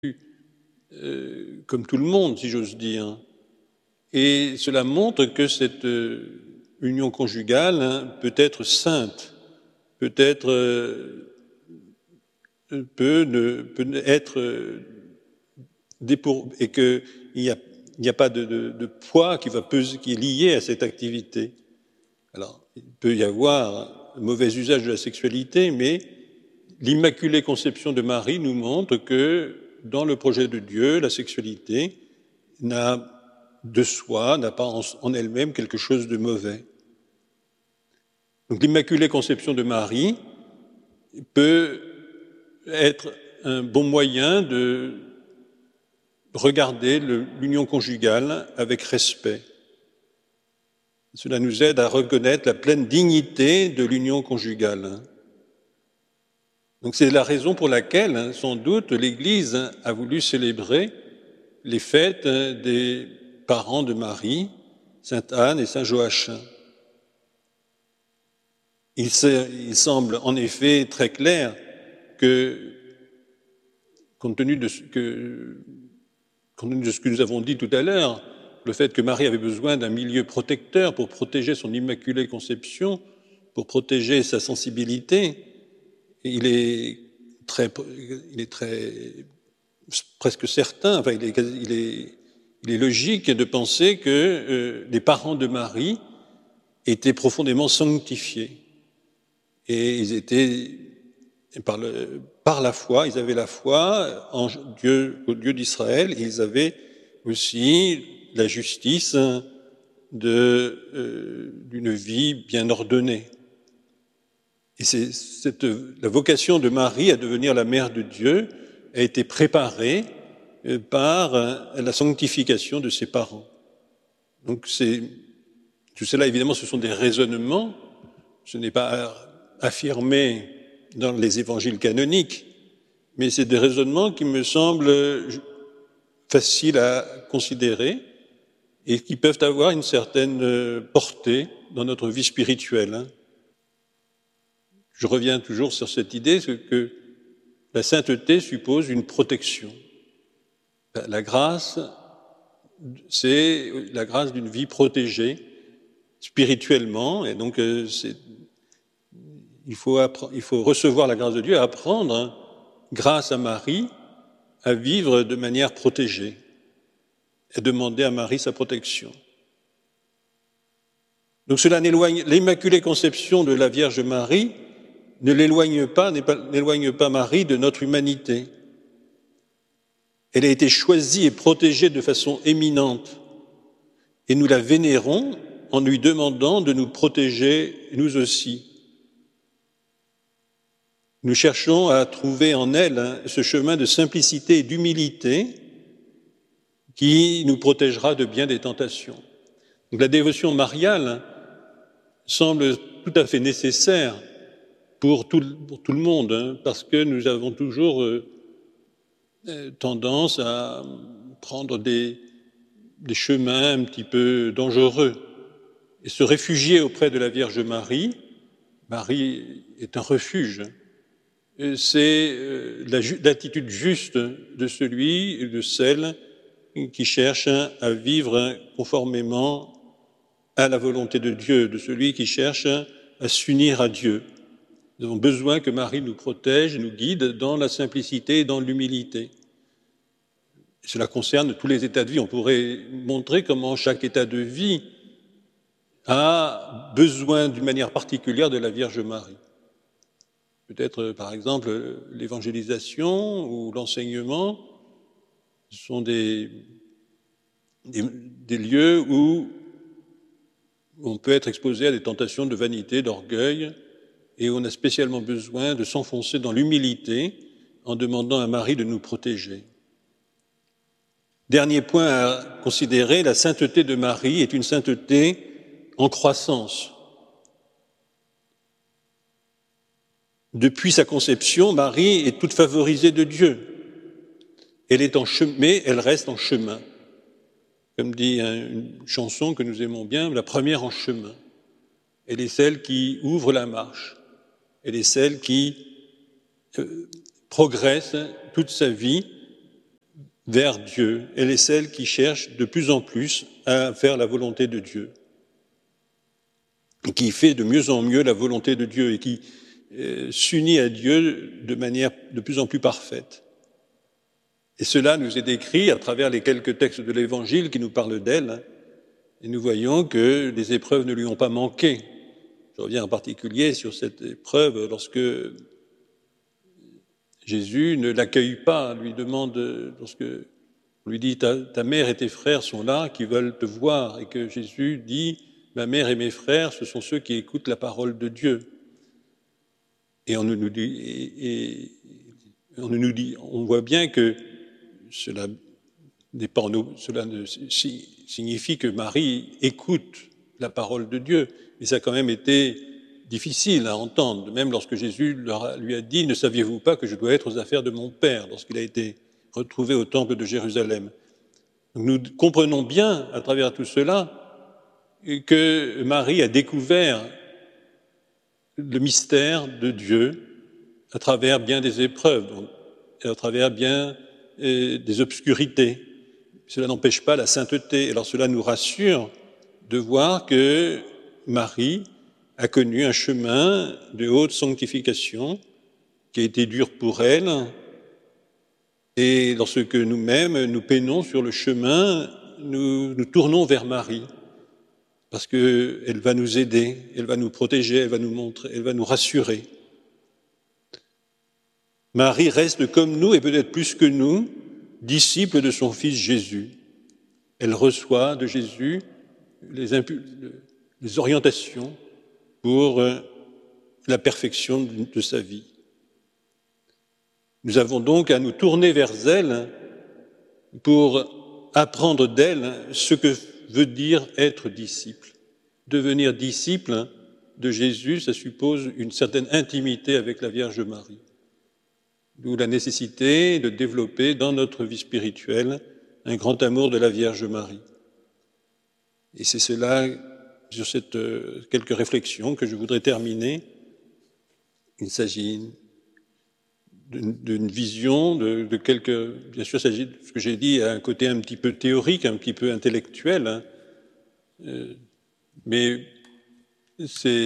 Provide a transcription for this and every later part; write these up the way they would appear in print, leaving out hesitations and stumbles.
comme tout le monde, si j'ose dire. Et cela montre que cette union conjugale peut être sainte, peut être peut être et qu'il n'y a pas de poids qui va peser, qui est lié à cette activité. Alors, il peut y avoir un mauvais usage de la sexualité, mais l'Immaculée Conception de Marie nous montre que dans le projet de Dieu, la sexualité n'a pas en elle-même quelque chose de mauvais. Donc l'Immaculée Conception de Marie peut être un bon moyen de regarder l'union conjugale avec respect. Cela nous aide à reconnaître la pleine dignité de l'union conjugale. Donc c'est la raison pour laquelle, sans doute, l'Église a voulu célébrer les fêtes des parents de Marie, Sainte Anne et Saint Joachim. Il semble en effet très clair que, compte tenu de ce que nous avons dit tout à l'heure, le fait que Marie avait besoin d'un milieu protecteur pour protéger son Immaculée Conception, pour protéger sa sensibilité, il est presque certain, enfin il est logique de penser que les parents de Marie étaient profondément sanctifiés. Et ils étaient, par la foi, ils avaient la foi en Dieu, au Dieu d'Israël, et ils avaient aussi la justice d'une vie bien ordonnée. Et la vocation de Marie à devenir la mère de Dieu a été préparée par la sanctification de ses parents. Donc tout cela, évidemment, ce sont des raisonnements, ce n'est pas affirmé dans les évangiles canoniques, mais c'est des raisonnements qui me semblent faciles à considérer et qui peuvent avoir une certaine portée dans notre vie spirituelle. Je reviens toujours sur cette idée que la sainteté suppose une protection. La grâce, c'est la grâce d'une vie protégée spirituellement, et donc il faut recevoir la grâce de Dieu et apprendre, grâce à Marie, à vivre de manière protégée et demander à Marie sa protection. Donc cela l'Immaculée Conception de la Vierge Marie n'éloigne pas Marie de notre humanité. Elle a été choisie et protégée de façon éminente, et nous la vénérons en lui demandant de nous protéger nous aussi. Nous cherchons à trouver en elle ce chemin de simplicité et d'humilité qui nous protégera de bien des tentations. Donc la dévotion mariale semble tout à fait nécessaire pour tout le monde, parce que nous avons toujours tendance à prendre des chemins un petit peu dangereux et se réfugier auprès de la Vierge Marie. Marie est un refuge. C'est l'attitude juste de celui et de celle qui cherche à vivre conformément à la volonté de Dieu, de celui qui cherche à s'unir à Dieu. Nous avons besoin que Marie nous protège, nous guide dans la simplicité et dans l'humilité. Cela concerne tous les états de vie. On pourrait montrer comment chaque état de vie a besoin d'une manière particulière de la Vierge Marie. Peut-être, par exemple, l'évangélisation ou l'enseignement sont des lieux où on peut être exposé à des tentations de vanité, d'orgueil, et on a spécialement besoin de s'enfoncer dans l'humilité en demandant à Marie de nous protéger. Dernier point à considérer, la sainteté de Marie est une sainteté en croissance. Depuis sa conception, Marie est toute favorisée de Dieu. Elle est mais elle reste en chemin. Comme dit une chanson que nous aimons bien, la première en chemin. Elle est celle qui ouvre la marche. Elle est celle qui progresse toute sa vie vers Dieu. Elle est celle qui cherche de plus en plus à faire la volonté de Dieu, et qui fait de mieux en mieux la volonté de Dieu, et qui s'unit à Dieu de manière de plus en plus parfaite. Et cela nous est décrit à travers les quelques textes de l'Évangile qui nous parlent d'elle, et nous voyons que les épreuves ne lui ont pas manqué. Je reviens en particulier sur cette épreuve lorsque Jésus ne l'accueille pas, lui demande, lorsque on lui dit ta mère et tes frères sont là, qui veulent te voir, et que Jésus dit ma mère et mes frères, ce sont ceux qui écoutent la parole de Dieu. Et on nous dit, on voit bien que cela ne signifie que Marie écoute la parole de Dieu, mais ça a quand même été difficile à entendre, même lorsque Jésus lui a dit « Ne saviez-vous pas que je dois être aux affaires de mon Père » lorsqu'il a été retrouvé au temple de Jérusalem. Donc nous comprenons bien à travers tout cela que Marie a découvert le mystère de Dieu à travers bien des épreuves, à travers bien des obscurités. Cela n'empêche pas la sainteté. Alors cela nous rassure de voir que Marie a connu un chemin de haute sanctification qui a été dur pour elle. Et lorsque nous-mêmes nous peinons sur le chemin, nous tournons vers Marie, parce qu'elle va nous aider, elle va nous protéger, elle va nous montrer, elle va nous rassurer. Marie reste comme nous, et peut-être plus que nous, disciple de son Fils Jésus. Elle reçoit de Jésus les orientations pour la perfection de sa vie. Nous avons donc à nous tourner vers elle pour apprendre d'elle ce que veut dire être disciple. Devenir disciple de Jésus, ça suppose une certaine intimité avec la Vierge Marie. D'où la nécessité de développer dans notre vie spirituelle un grand amour de la Vierge Marie. Et c'est cela, sur quelques réflexions que je voudrais terminer. Il s'agit d'une vision, de quelques... Bien sûr, il s'agit de ce que j'ai dit à un côté un petit peu théorique, un petit peu intellectuel, mais il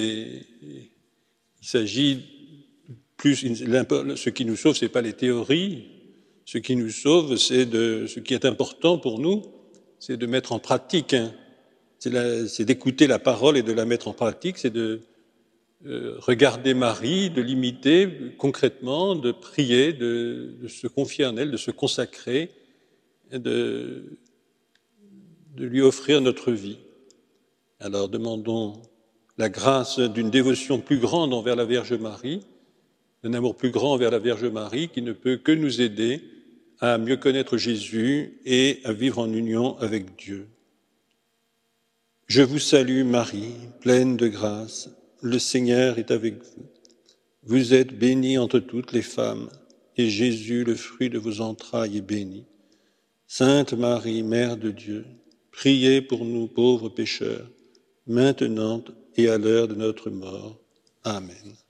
s'agit plus... Ce qui nous sauve, ce n'est pas les théories. Ce qui nous sauve, ce qui est important pour nous, c'est de mettre en pratique. C'est d'écouter la parole et de la mettre en pratique, c'est de regarder Marie, de l'imiter concrètement, de prier, de se confier en elle, de se consacrer, de lui offrir notre vie. Alors demandons la grâce d'une dévotion plus grande envers la Vierge Marie, d'un amour plus grand envers la Vierge Marie qui ne peut que nous aider à mieux connaître Jésus et à vivre en union avec Dieu. Je vous salue Marie, pleine de grâce, le Seigneur est avec vous. Vous êtes bénie entre toutes les femmes, et Jésus, le fruit de vos entrailles, est béni. Sainte Marie, Mère de Dieu, priez pour nous pauvres pécheurs, maintenant et à l'heure de notre mort. Amen.